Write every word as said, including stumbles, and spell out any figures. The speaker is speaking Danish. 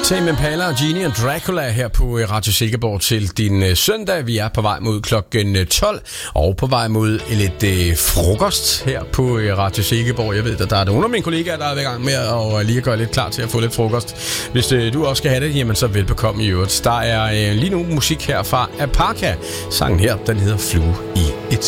Tame Impala og Genie og Dracula her på Radio Silkeborg til din øh, søndag. Vi er på vej mod klokken tolv og på vej mod lidt øh, frokost her på øh, Radio Silkeborg. Jeg ved, at der er nogle af mine kollegaer, der er i gang med at lige gøre lidt klar til at få lidt frokost. Hvis øh, du også skal have det, jamen så velbekomme i øvrigt. Der er øh, lige nu musik her fra Apaka. Sangen her, den hedder Flue i et